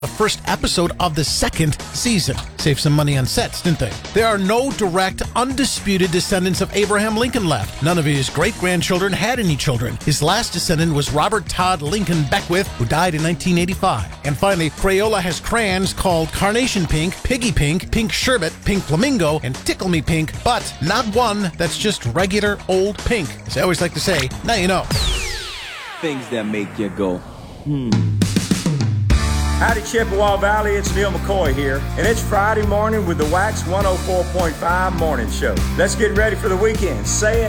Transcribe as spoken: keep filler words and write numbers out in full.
the first episode of the second season. Saved some money on sets, didn't they? There are no direct, undisputed descendants of Abraham Lincoln left. None of his great-grandchildren had any children. His last descendant was Robert Todd Lincoln Beckwith, who died in nineteen eighty-five. And finally, Crayola has crayons called Carnation Pink, Piggy Pink, Pink Sherbet, Pink Flamingo, and Tickle Me Pink, but not one that's just regular old pink. As I always like to say, now you know. Things that make you go, hmm. Howdy Chippewa Valley, it's Neil McCoy here, and it's Friday morning with the Wax one oh four point five Morning Show. Let's get ready for the weekend. Say it